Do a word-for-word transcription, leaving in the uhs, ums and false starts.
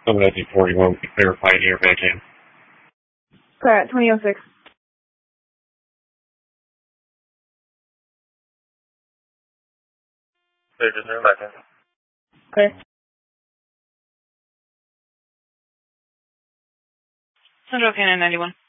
seven oh four, you want to clear Pioneer back in. Clear at twenty oh six. Clear, just move back in. Clear. Central Cannon ninety-one.